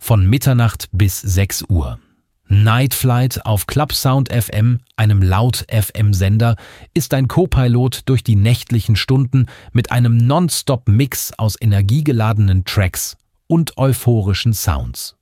von Mitternacht bis 6 Uhr. Night Flight auf Clubsound FM, einem Laut-FM-Sender, ist ein Co-Pilot durch die nächtlichen Stunden mit einem Non-Stop-Mix aus energiegeladenen Tracks und euphorischen Sounds.